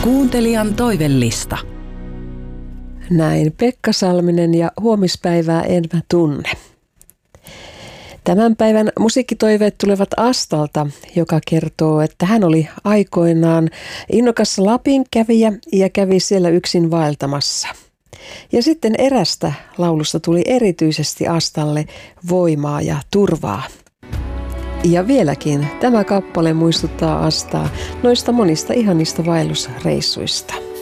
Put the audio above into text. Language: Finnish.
Kuuntelijan toivellista. Näin Pekka Salminen ja huomispäivää en mä tunne. Tämän päivän musiikkitoiveet tulevat Astalta, joka kertoo, että hän oli aikoinaan innokas Lapin kävijä ja kävi siellä yksin vaeltamassa. Ja sitten erästä laulusta tuli erityisesti Astalle voimaa ja turvaa. Ja vieläkin tämä kappale muistuttaa Astaa noista monista ihanista vaellusreissuista.